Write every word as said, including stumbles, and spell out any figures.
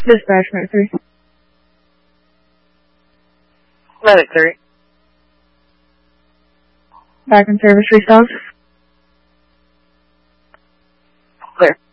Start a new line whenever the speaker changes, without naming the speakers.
Dispatch, Medic three.
Medic three.
Back in service, restocks.
Clear.